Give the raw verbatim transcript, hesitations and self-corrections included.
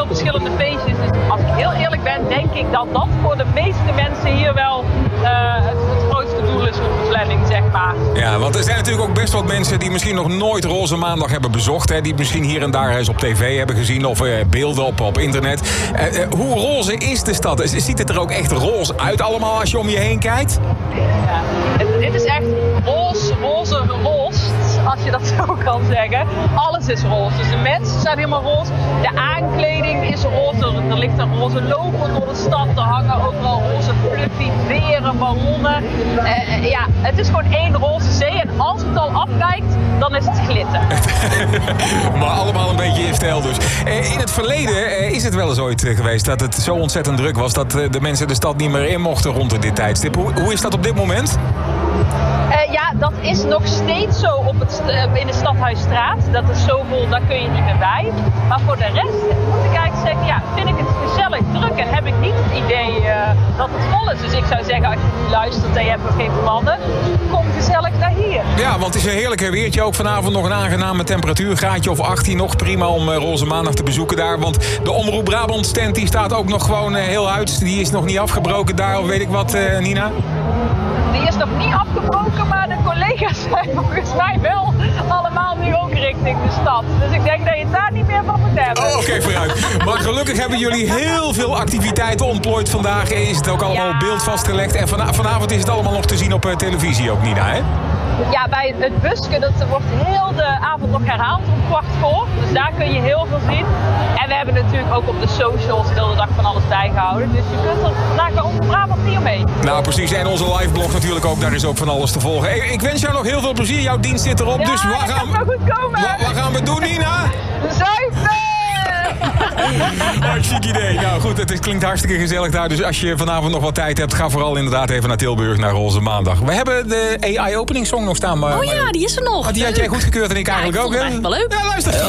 veel verschillende feestjes. Dus als ik heel eerlijk ben, denk ik dat dat voor de meeste mensen hier wel uh, het, het grootste doel is voor de planning, zeg maar. Ja, want er zijn natuurlijk ook best wat mensen die misschien nog nooit Roze Maandag hebben bezocht. Hè, die misschien hier en daar eens op tv hebben gezien of uh, beelden op, op internet. Uh, uh, hoe roze is de stad? Ziet het er ook echt roze uit allemaal als je om je heen kijkt? Ja, het, dit is echt roze, roze, roze, als je dat zo kan zeggen. Alles is roze. Dus de mensen zijn helemaal roze. De aankleding is roze. Er ligt een roze logo door de stad. Er hangen overal roze fluffy veren, ballonnen. Uh, ja, het is gewoon één roze zee. En als het al afwijkt, dan is het glitter. Maar allemaal een beetje in stijl dus. Uh, in het verleden uh, is het wel eens ooit uh, geweest dat het zo ontzettend druk was dat uh, de mensen de stad niet meer in mochten rond dit tijdstip. Hoe, hoe is dat op dit moment? Uh, ja, dat is nog steeds zo op het, uh, in de Stadhuisstraat. Dat is zo vol, daar kun je niet meer bij. Maar voor de rest moet ik eigenlijk zeggen, ja, vind ik het gezellig druk en heb ik niet het idee uh, dat het vol is. Dus ik zou zeggen, als je luistert en je hebt nog geen plannen, kom gezellig naar hier. Ja, want het is een heerlijk weertje. Ook vanavond nog een aangename temperatuur. Graadje of achttien nog. Prima om uh, Roze Maandag te bezoeken daar. Want de Omroep Brabant stand die staat ook nog gewoon uh, heel uit. Die is nog niet afgebroken daar, of weet ik wat, uh, Nina? Die is nog niet afgebroken, maar de collega's zijn volgens mij wel allemaal nu ook richting de stad. Dus ik denk dat je het daar niet meer van moet hebben. Oh, oké, okay, vooruit. Maar gelukkig hebben jullie heel veel activiteiten ontplooid vandaag. Is het ook allemaal ja. beeld vastgelegd. En van, vanavond is het allemaal nog te zien op uh, televisie ook, Nina, hè? Ja, bij het busje, dat wordt heel de avond nog herhaald om kwart voor. Dus daar kun je heel veel zien. En we hebben natuurlijk ook op de socials heel de dag van alles bijgehouden. Dus je kunt er naar Omroep Brabant niet omheen. Nou, precies. En onze liveblog natuurlijk ook. Daar is ook van alles te volgen. Hey, ik wens jou nog heel veel plezier. Jouw dienst zit erop. Ja, dus waar gaan, we, goed komen. Wat, wat gaan we doen, Nina? Zuipen! Hartstikke idee. Nou goed, het klinkt hartstikke gezellig daar. Dus als je vanavond nog wat tijd hebt, ga vooral inderdaad even naar Tilburg, naar Roze Maandag. We hebben de A I opening song nog staan. Maar, oh ja, die is er nog. Maar die had jij goedgekeurd en ik ja, eigenlijk ik ook, hè? Eigenlijk wel leuk. Ja, luister.